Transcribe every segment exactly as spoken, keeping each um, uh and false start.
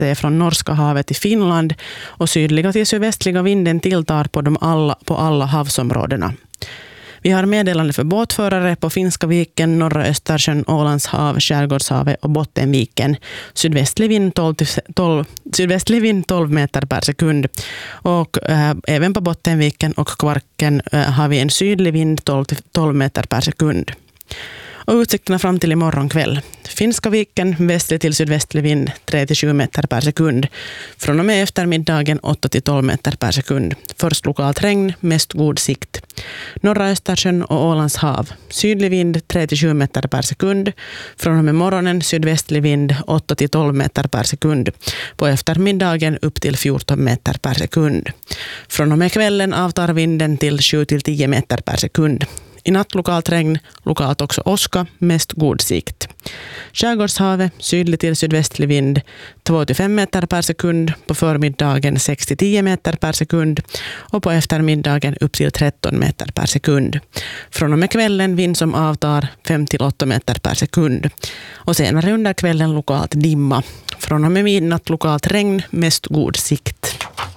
Det är från Norska havet till Finland och sydliga till sydvästliga vinden tilltar på, de alla, på alla havsområdena. Vi har meddelande för båtförare på Finska viken, norra Östersjön, Ålands hav, Skärgårdshavet och Bottenviken. Sydvästlig vind tolv, tolv, sydvästlig vind tolv meter per sekund. Och äh, även på Bottenviken och Kvarken äh, har vi en sydlig vind tolv, tolv meter per sekund. Och utsikterna fram till imorgon kväll. Finska viken, västlig till sydvästlig vind tre till sju meter per sekund. Från och med eftermiddagen åtta till tolv meter per sekund. Först lokalt regn, mest god sikt. Norra Östersjön och Ålands hav. Sydlig vind tre till sju meter per sekund. Från och med morgonen sydvästlig vind åtta till tolv meter per sekund. På eftermiddagen upp till fjorton meter per sekund. Från och med kvällen avtar vinden till sju till tio meter per sekund. I natt lokalt regn, lokalt också åska, mest god sikt. Skärgårdshavet, sydlig till sydvästlig vind, två till fem meter per sekund, på förmiddagen sex till tio meter per sekund och på eftermiddagen upp till tretton meter per sekund. Från och med kvällen vind som avtar fem till åtta meter per sekund. Och senare under kvällen lokalt dimma. Från och med midnatt lokalt regn, mest god sikt.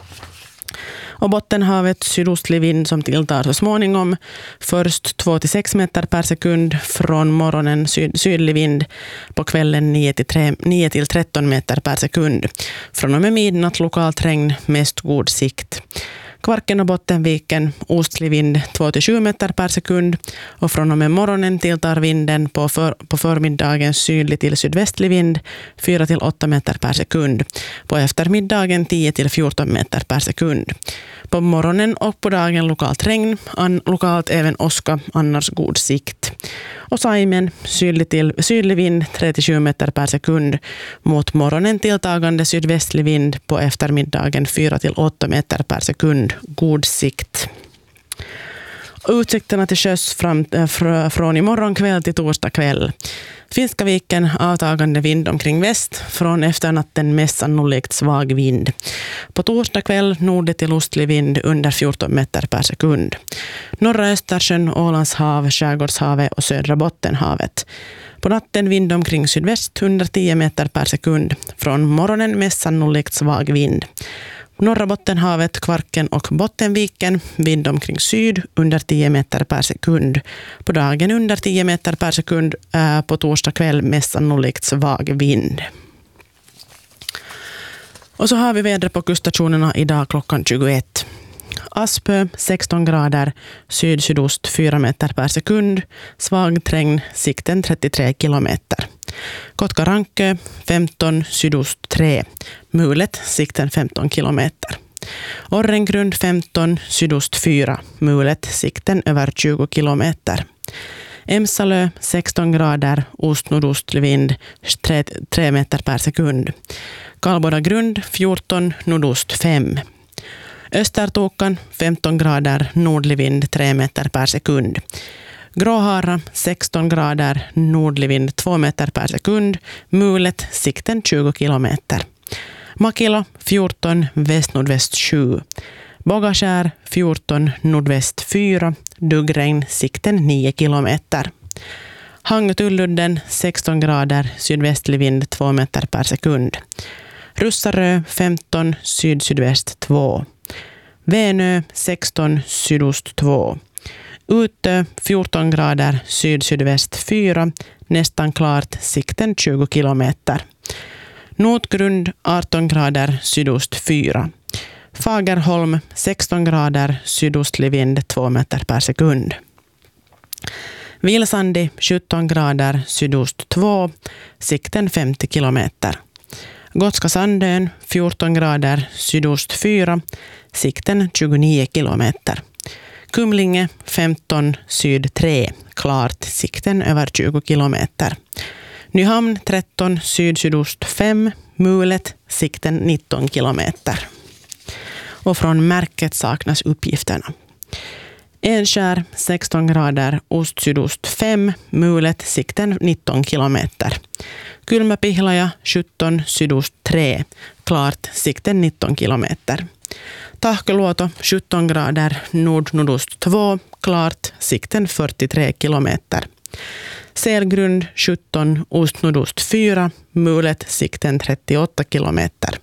Och Bottenhavet, sydostlig vind som tilltar så småningom. Först två till sex meter per sekund. Från morgonen syd, sydlig vind. På kvällen nio till tretton meter per sekund. Från och med midnatt lokalt regn, mest god sikt. Kvarken och Bottenviken, ostlig vind två till sju meter per sekund. Och från och med morgonen tilltar vinden på, för, på förmiddagen sydlig till sydvästlig vind fyra till åtta meter per sekund. På eftermiddagen tio till fjorton meter per sekund. På morgonen och på dagen lokalt regn, an, lokalt även åska, annars god sikt. Och Saimen, sydlig, till, sydlig vind tre till sju meter per sekund. Mot morgonen tilltagande sydvästlig vind, på eftermiddagen fyra till åtta meter per sekund. God sikt. Utsikterna till sjöss fram, fr, från imorgon kväll till torsdag kväll. Finska viken, avtagande vind omkring väst. Från efternatten mest sannolikt svag vind. På torsdag kväll nord till ostlig vind under fjorton meter per sekund. Norra Östersjön, Ålands hav, Skärgårdshavet och södra Bottenhavet. På natten vind omkring sydväst under tio meter per sekund. Från morgonen mest sannolikt svag vind. Norra Bottenhavet, Kvarken och Bottenviken, vind omkring syd under tio meter per sekund. På dagen under tio meter per sekund, äh, på torsdag kväll mest sannolikt svag vind. Och så har vi vädret på kuststationerna idag klockan tjugoett. Aspö sexton grader, syd-sydost fyra meter per sekund, svag regn, sikten trettiotre kilometer. Kotkarankö femton, sydost tre, mulet, sikten femton kilometer. Orrengrund femton, sydost fyra, mulet, sikten över tjugo kilometer. Emsalö sexton grader, ost-nordostlig vind tre meter per sekund. Kalboda grund fjorton, nordost fem. Östertokan femton grader, nordlig vind tre meter per sekund. Gråhara sexton grader, nordlig vind två meter per sekund. Mulet, sikten tjugo kilometer. Makilo fjorton, väst-nordväst sju. Bogaskär fjorton, nordväst fyra. Duggregn, sikten nio kilometer. Hangtulludden sexton grader, sydvästlig vind två meter per sekund. Russarö femton, syd-sydväst två. Vänö sexton, sydost två. Utö fjorton grader, syd-sydväst fyra. Nästan klart, sikten tjugo kilometer. Notgrund arton grader, sydost fyra. Fagerholm sexton grader, sydostlig vind två meter per sekund. Vilsandi sjutton grader, sydost två. Sikten femtio kilometer. Gotska Sandön fjorton grader, sydost fyra. Sikten tjugonio kilometer. Kumlinge femton, syd tre. Klart, sikten över tjugo kilometer. Nyhamn tretton, syd-sydost fem. Mulet, sikten nitton kilometer. Och från märket saknas uppgifterna. Enskär sexton grader, ost-sydost fem. Mulet, sikten nitton kilometer. Kylmäpihlaja sjutton, sydost tre. Klart, sikten nitton kilometer. Tahkeluoto sjutton grader, nord-nordost två. Klart, sikten fyrtiotre kilometer. Selgrund sjutton, ostnordost fyra, mulet sikten trettioåtta kilometer.